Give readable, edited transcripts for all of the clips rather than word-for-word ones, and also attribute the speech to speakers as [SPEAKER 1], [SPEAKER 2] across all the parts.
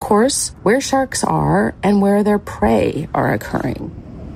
[SPEAKER 1] course, where sharks are and where their prey are occurring.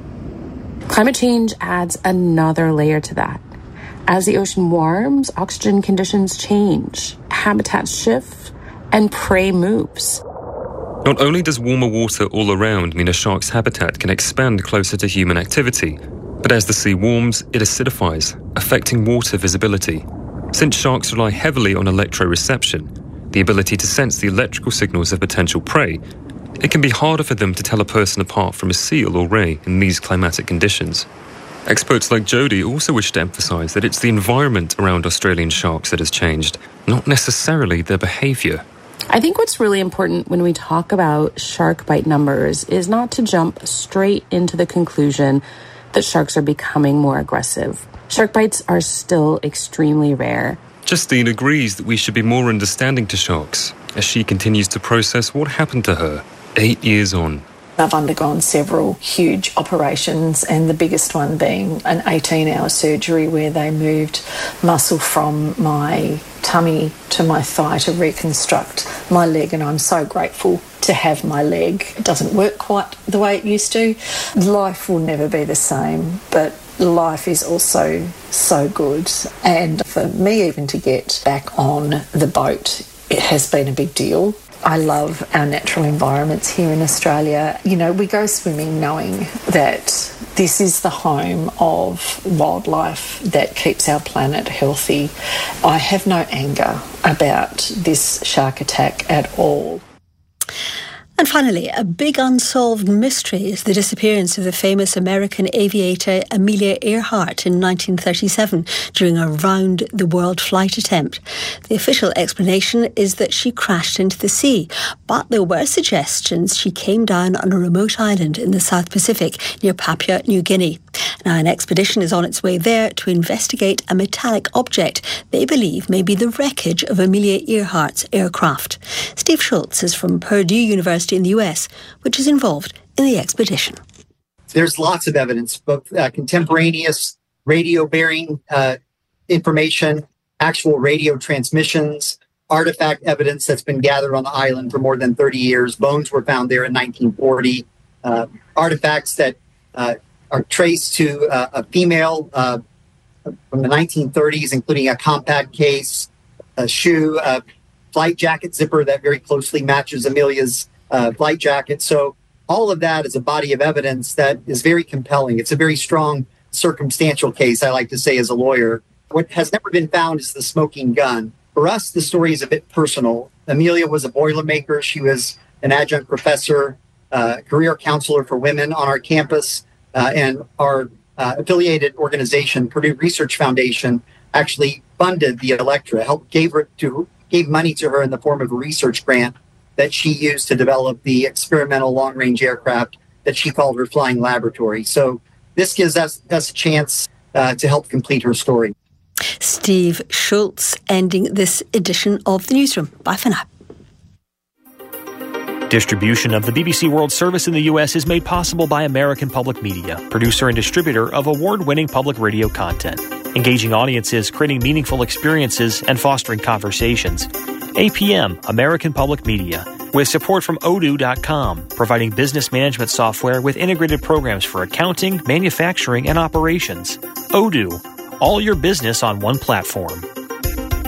[SPEAKER 1] Climate change adds another layer to that. As the ocean warms, oxygen conditions change, habitats shift, and prey moves.
[SPEAKER 2] Not only does warmer water all around mean a shark's habitat can expand closer to human activity, but as the sea warms, it acidifies, affecting water visibility. Since sharks rely heavily on electroreception, the ability to sense the electrical signals of potential prey, it can be harder for them to tell a person apart from a seal or ray in these climatic conditions. Experts like Jody also wish to emphasise that it's the environment around Australian sharks that has changed, not necessarily their behaviour.
[SPEAKER 1] I think what's really important when we talk about shark bite numbers is not to jump straight into the conclusion that sharks are becoming more aggressive. Shark bites are still extremely rare.
[SPEAKER 2] Justine agrees that we should be more understanding to sharks as she continues to process what happened to her 8 years on.
[SPEAKER 3] I've undergone several huge operations, and the biggest one being an 18-hour surgery where they moved muscle from my tummy to my thigh to reconstruct my leg, and I'm so grateful to have my leg. It doesn't work quite the way it used to. Life will never be the same, but life is also so good. And for me even to get back on the boat, it has been a big deal. I love our natural environments here in Australia. You know, we go swimming knowing that this is the home of wildlife that keeps our planet healthy. I have no anger about this shark attack at all.
[SPEAKER 4] And finally, a big unsolved mystery is the disappearance of the famous American aviator Amelia Earhart in 1937 during a round-the-world flight attempt. The official explanation is that she crashed into the sea, but there were suggestions she came down on a remote island in the South Pacific near Papua New Guinea. Now, an expedition is on its way there to investigate a metallic object they believe may be the wreckage of Amelia Earhart's aircraft. Steve Schultz is from Purdue University in the US, which is involved in the expedition.
[SPEAKER 5] There's lots of evidence, both contemporaneous radio-bearing information, actual radio transmissions, artifact evidence that's been gathered on the island for more than 30 years. Bones were found there in 1940. Artifacts that are traced to a female from the 1930s, including a compact case, a shoe, a flight jacket zipper that very closely matches Amelia's flight jacket. So all of that is a body of evidence that is very compelling. It's a very strong circumstantial case, I like to say as a lawyer. What has never been found is the smoking gun. For us, the story is a bit personal. Amelia was a Boilermaker. She was an adjunct professor, career counselor for women on our campus, and our affiliated organization, Purdue Research Foundation, actually funded the Electra, gave money to her in the form of a research grant that she used to develop the experimental long-range aircraft that she called her flying laboratory. So this gives us a chance to help complete her story.
[SPEAKER 4] Steve Schultz ending this edition of The Newsroom. Bye for now.
[SPEAKER 6] Distribution of the BBC World Service in the U.S. is made possible by American Public Media, producer and distributor of award-winning public radio content, engaging audiences, creating meaningful experiences, and fostering conversations. APM, American Public Media, with support from Odoo.com, providing business management software with integrated programs for accounting, manufacturing, and operations. Odoo, all your business on one platform.